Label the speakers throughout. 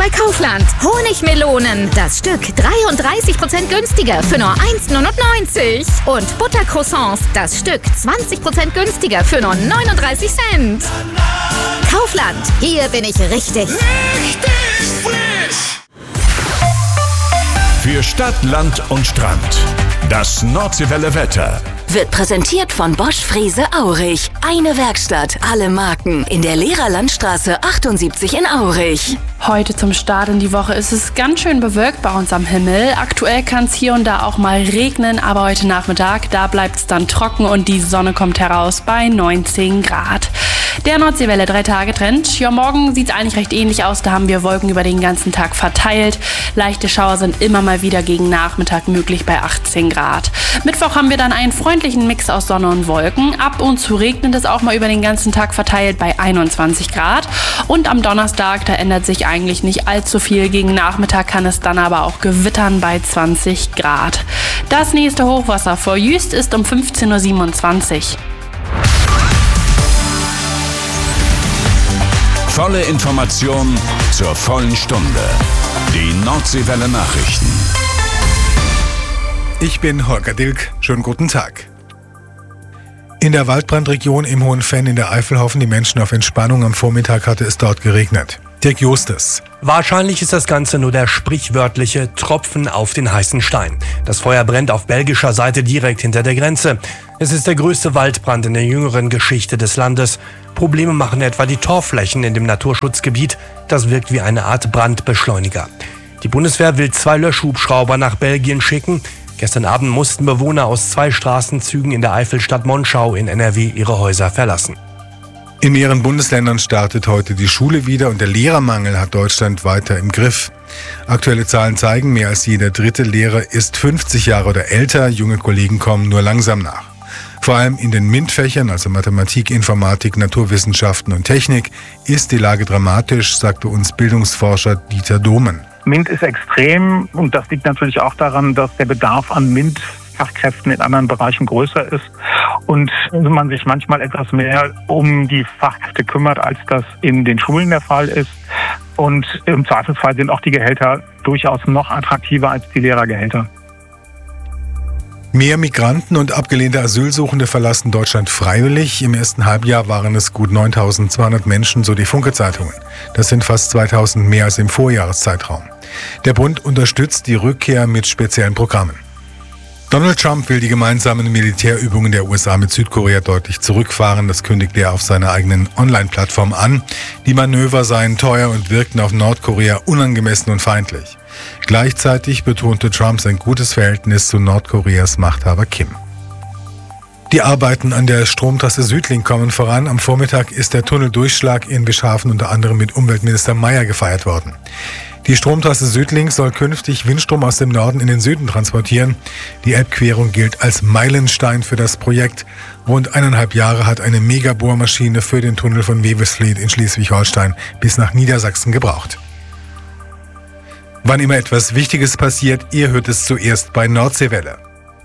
Speaker 1: bei Kaufland. Honigmelonen, das Stück 33% günstiger für nur 1,99 €. Und Buttercroissants, das Stück 20% günstiger für nur 39 Cent. Kaufland, hier bin ich richtig.
Speaker 2: Richtig frisch!
Speaker 3: Für Stadt, Land und Strand. Das Nordseewelle Wetter.
Speaker 4: Wird präsentiert von Bosch Frese Aurich. Eine Werkstatt, alle Marken. In der Lehrerlandstraße 78 in Aurich.
Speaker 5: Heute zum Start in die Woche ist es ganz schön bewölkt bei uns am Himmel. Aktuell kann es hier und da auch mal regnen, aber heute Nachmittag, da bleibt es dann trocken und die Sonne kommt heraus bei 19 Grad. Der Nordseewelle 3-Tage-Trend. Ja, morgen sieht es eigentlich recht ähnlich aus. Da haben wir Wolken über den ganzen Tag verteilt. Leichte Schauer sind immer mal wieder gegen Nachmittag möglich bei 18 Grad. Mittwoch haben wir dann einen freundlichen Mix aus Sonne und Wolken. Ab und zu regnet es auch mal über den ganzen Tag verteilt bei 21 Grad. Und am Donnerstag, da ändert sich eigentlich nicht allzu viel. Gegen Nachmittag kann es dann aber auch gewittern bei 20 Grad. Das nächste Hochwasser vor Jüst ist um 15:27 Uhr.
Speaker 3: Volle Information zur vollen Stunde. Die Nordseewelle Nachrichten.
Speaker 6: Ich bin Holger Dilk. Schönen guten Tag. In der Waldbrandregion im Hohenfenn in der Eifel hoffen die Menschen auf Entspannung. Am Vormittag hatte es dort geregnet. Dirk Justus.
Speaker 7: Wahrscheinlich ist das Ganze nur der sprichwörtliche Tropfen auf den heißen Stein. Das Feuer brennt auf belgischer Seite direkt hinter der Grenze. Es ist der größte Waldbrand in der jüngeren Geschichte des Landes. Probleme machen etwa die Torfflächen in dem Naturschutzgebiet. Das wirkt wie eine Art Brandbeschleuniger. Die Bundeswehr will 2 Löschhubschrauber nach Belgien schicken. Gestern Abend mussten Bewohner aus 2 Straßenzügen in der Eifelstadt Monschau in NRW ihre Häuser verlassen.
Speaker 6: In mehreren Bundesländern startet heute die Schule wieder und der Lehrermangel hat Deutschland weiter im Griff. Aktuelle Zahlen zeigen, mehr als jeder 3. Lehrer ist 50 Jahre oder älter. Junge Kollegen kommen nur langsam nach. Vor allem in den MINT-Fächern, also Mathematik, Informatik, Naturwissenschaften und Technik, ist die Lage dramatisch, sagte uns Bildungsforscher Dieter Dohmen.
Speaker 8: MINT ist extrem und das liegt natürlich auch daran, dass der Bedarf an MINT-Fachkräften in anderen Bereichen größer ist und man sich manchmal etwas mehr um die Fachkräfte kümmert, als das in den Schulen der Fall ist. Und im Zweifelsfall sind auch die Gehälter durchaus noch attraktiver als die Lehrergehälter.
Speaker 6: Mehr Migranten und abgelehnte Asylsuchende verlassen Deutschland freiwillig. Im ersten Halbjahr waren es gut 9.200 Menschen, so die Funke-Zeitungen. Das sind fast 2.000 mehr als im Vorjahreszeitraum. Der Bund unterstützt die Rückkehr mit speziellen Programmen. Donald Trump will die gemeinsamen Militärübungen der USA mit Südkorea deutlich zurückfahren. Das kündigte er auf seiner eigenen Online-Plattform an. Die Manöver seien teuer und wirkten auf Nordkorea unangemessen und feindlich. Gleichzeitig betonte Trump sein gutes Verhältnis zu Nordkoreas Machthaber Kim. Die Arbeiten an der Stromtrasse Südlink kommen voran. Am Vormittag ist der Tunneldurchschlag in Bischhafen unter anderem mit Umweltminister Mayer gefeiert worden. Die Stromtrasse Südlink soll künftig Windstrom aus dem Norden in den Süden transportieren. Die Elbquerung gilt als Meilenstein für das Projekt. Rund 1,5 Jahre hat eine Megabohrmaschine für den Tunnel von Wewelsfleth in Schleswig-Holstein bis nach Niedersachsen gebraucht. Wann immer etwas Wichtiges passiert, ihr hört es zuerst bei Nordseewelle.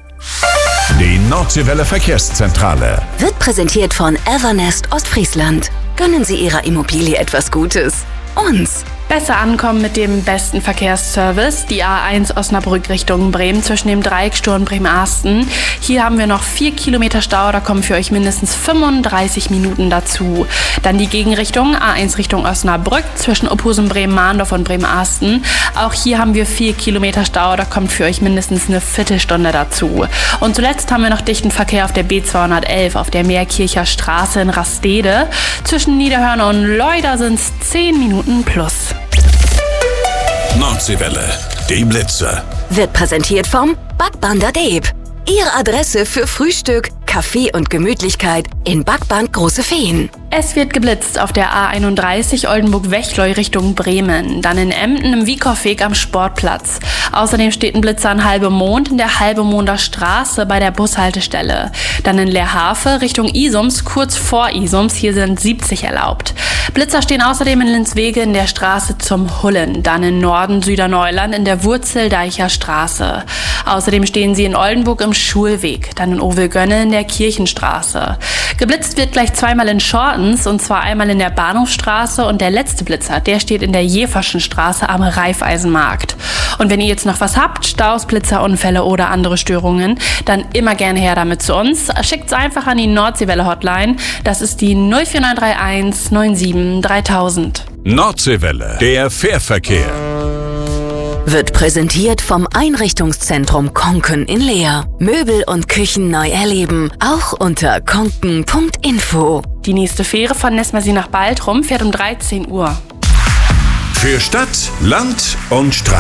Speaker 3: Die Nordseewelle Verkehrszentrale
Speaker 4: Wird präsentiert von Evernest Ostfriesland. Gönnen Sie Ihrer Immobilie etwas Gutes. Uns.
Speaker 5: Besser ankommen mit dem besten Verkehrsservice. Die A1 Osnabrück Richtung Bremen zwischen dem Dreiecksturm Bremen-Asten. Hier haben wir noch 4 Kilometer Stau, da kommen für euch mindestens 35 Minuten dazu. Dann die Gegenrichtung, A1 Richtung Osnabrück zwischen Ophusen, Bremen-Mahndorf und Bremen-Asten. Auch hier haben wir 4 Kilometer Stau, da kommt für euch mindestens eine Viertelstunde dazu. Und zuletzt haben wir noch dichten Verkehr auf der B211 auf der Meerkircher Straße in Rastede. Zwischen Niederhörn und Leuda sind es 10 Minuten plus.
Speaker 3: Nordseewelle, die Blitze.
Speaker 4: Wird präsentiert vom Backbander Deep. Ihre Adresse für Frühstück, Kaffee und Gemütlichkeit in Backband Große Feen.
Speaker 5: Es wird geblitzt auf der A31 Oldenburg-Wechleu Richtung Bremen, dann in Emden im Wiekow-Weg am Sportplatz. Außerdem steht ein Blitzer an Halbemond in der Halbemonder Straße bei der Bushaltestelle. Dann in Leerhafe Richtung Isums, kurz vor Isums, hier sind 70 erlaubt. Blitzer stehen außerdem in Linswege in der Straße zum Hullen, dann in Norden Süderneuland in der Wurzeldeicher Straße. Außerdem stehen sie in Oldenburg im Schulweg, dann in Ovelgönne in der Kirchenstraße. Geblitzt wird gleich zweimal in Schortens, und zwar einmal in der Bahnhofstraße, und der letzte Blitzer, der steht in der Jeverschen Straße am Raiffeisenmarkt. Und wenn ihr jetzt noch was habt, Staus, Blitzer, Unfälle oder andere Störungen, dann immer gerne her damit zu uns. Schickt's einfach an die Nordseewelle-Hotline. Das ist die 04931 97 3000.
Speaker 3: Nordseewelle, der Fährverkehr.
Speaker 4: Wird präsentiert vom Einrichtungszentrum Konken in Leer. Möbel und Küchen neu erleben, auch unter konken.info.
Speaker 5: Die nächste Fähre von Nessmersie nach Baltrum fährt um 13 Uhr.
Speaker 3: Für Stadt, Land und Strand.